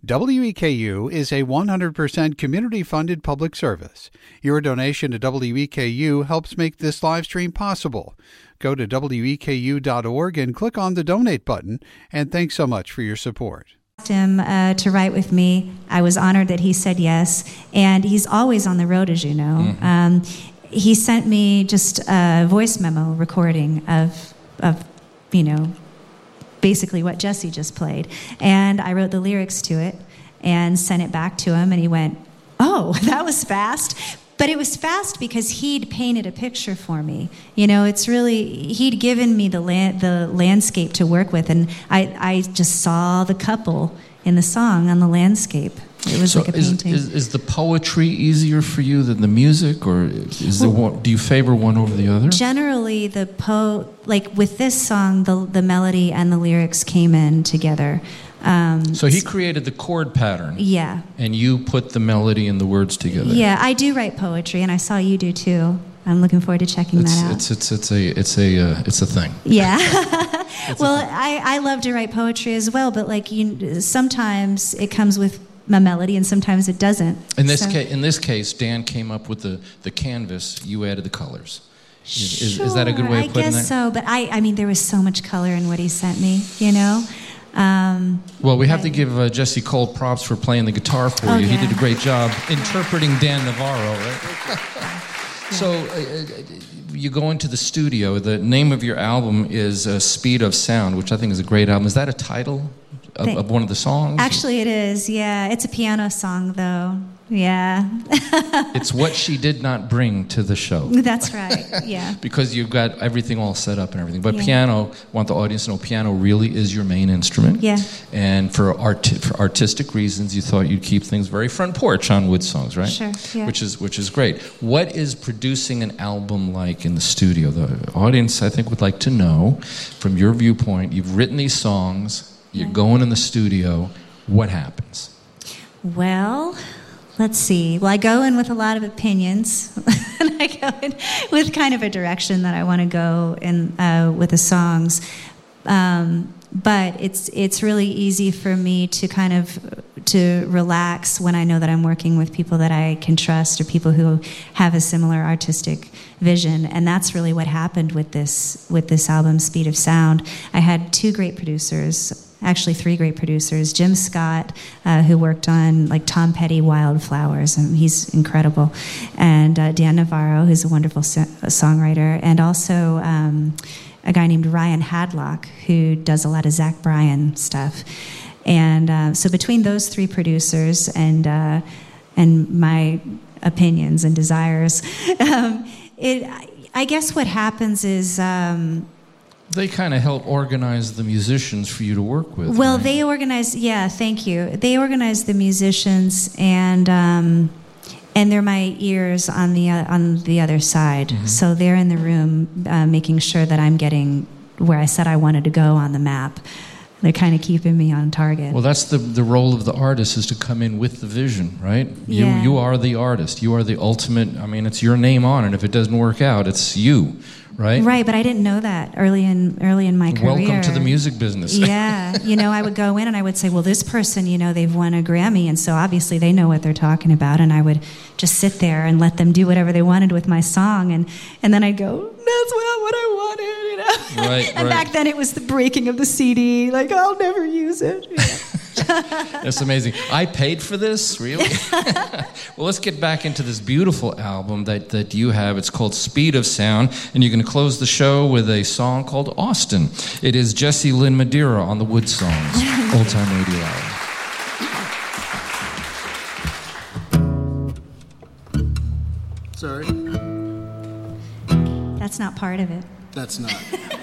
WEKU is a 100% community-funded public service. Your donation to WEKU helps make this live stream possible. Go to weku.org and click on the donate button, and thanks so much for your support. Him to write with me. I was honored that he said yes, and he's always on the road, as you know. He sent me just a voice memo recording of basically what Jesse just played, and I wrote the lyrics to it and sent it back to him, and he went, "Oh, that was fast." But it was fast because he'd painted a picture for me. It's really, he'd given me the landscape to work with, and I just saw the couple in the song on the landscape. It was like a painting. Is the poetry easier for you than the music, or do you favor one over the other? Generally, like with this song, the melody and the lyrics came in together. So he created the chord pattern. Yeah. And you put the melody and the words together. Yeah, I do write poetry, and I saw you do too. I'm looking forward to checking that out. It's a thing. Yeah. Well, I love to write poetry as well, but sometimes it comes with a melody, and sometimes it doesn't. In this case, Dan came up with the canvas. You added the colors. Is that a good way of putting it? I guess so, but I mean, there was so much color in what he sent me. Well, we have to give Jesse Cole props for playing the guitar for you. Yeah. He did a great job interpreting Dan Navarro, right? So you go into the studio. The name of your album is Speed of Sound, which I think is a great album. Is that a title of one of the songs? Actually, it is, yeah. It's a piano song, though. Yeah. It's what she did not bring to the show. That's right, yeah. Because you've got everything all set up and everything. But piano, I want the audience to know, piano really is your main instrument. Yeah. And for artistic reasons, you thought you'd keep things very front porch on Wood songs, right? Sure, yeah. Which is great. What is producing an album like in the studio? The audience, I think, would like to know, from your viewpoint, you've written these songs, you're going in the studio, what happens? Well, let's see. Well, I go in with a lot of opinions, and I go in with kind of a direction that I want to go in with the songs. But it's really easy for me to relax when I know that I'm working with people that I can trust, or people who have a similar artistic vision. And that's really what happened with this album, Speed of Sound. I had two great producers. Actually, three great producers. Jim Scott, who worked on like Tom Petty, Wildflowers, and he's incredible. And Dan Navarro, who's a wonderful songwriter. And also a guy named Ryan Hadlock, who does a lot of Zach Bryan stuff. And so between those three producers and my opinions and desires, I guess what happens is... they kind of help organize the musicians for you to work with. Well, right? they organize. Yeah, thank you. They organize the musicians, and they're my ears on the other side. Mm-hmm. So they're in the room making sure that I'm getting where I said I wanted to go on the map. They're kind of keeping me on target. Well, that's the role of the artist, is to come in with the vision, right? Yeah. You are the artist. You are the ultimate. I mean, it's your name on it. If it doesn't work out, it's you. Right? Right, but I didn't know that early in my career. Welcome to the music business. Yeah, I would go in and I would say, well, this person, they've won a Grammy, and so obviously they know what they're talking about, and I would just sit there and let them do whatever they wanted with my song, and then I'd go, that's not what I wanted, Right, and back then it was the breaking of the CD, like, I'll never use it. That's amazing. I paid for this? Really? Well, let's get back into this beautiful album that you have. It's called Speed of Sound, and you're going to close the show with a song called Austin. It is Jessie Lynn Madeira on the Wood Songs, Old Time Radio Hour. Sorry. That's not part of it. That's not.